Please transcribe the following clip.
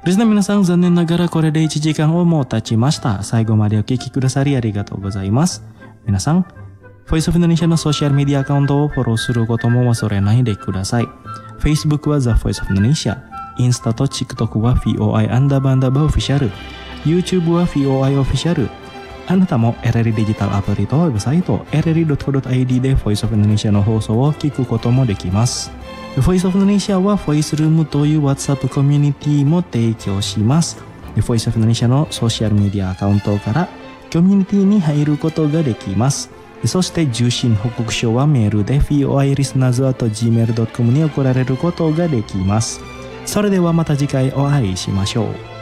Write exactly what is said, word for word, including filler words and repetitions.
リスナー皆さん、残念ながらこれでいちじかんをもう経ちました。最後までお聞きくださりありがとうございます。皆さん、ボイスオブインドネシアのソーシャルメディアアカウントをフォローすることも忘れないでください。Facebook は The Voice of Indonesia、インスタと TikTok は ブイオーアイ アンダーバーアンダーバーオフィシャル、YouTube は ブイオーアイ オフィシャル。あなたも エルエル デジタルアプリとウェブサイト エルエルドットコムドットアイディー で Voice of Indonesia の放送を聞くこともできます。Voice of Indonesia は Voice Room という WhatsApp コミュニティも提供します。Voice of Indonesia のソーシャルメディアアカウントからコミュニティに入ることができます。そして受信報告書はメールで ブイオーアイ リスナーズ アット ジーメール ドットコム に送られることができます。それではまた次回お会いしましょう。